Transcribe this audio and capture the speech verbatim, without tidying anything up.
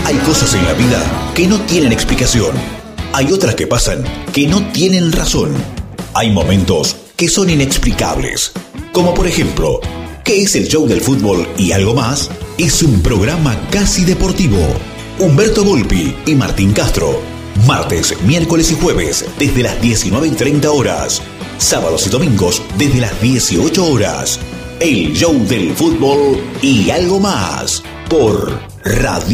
Hay cosas en la vida que no tienen explicación. Hay otras que pasan que no tienen razón. Hay momentos que son inexplicables. Como por ejemplo, ¿qué es el show del fútbol y algo más? Es un programa casi deportivo. Humberto Volpi y Martín Castro. Martes, miércoles y jueves desde las diecinueve y treinta horas. Sábados y domingos desde las dieciocho horas. El show del fútbol y algo más. Por Radio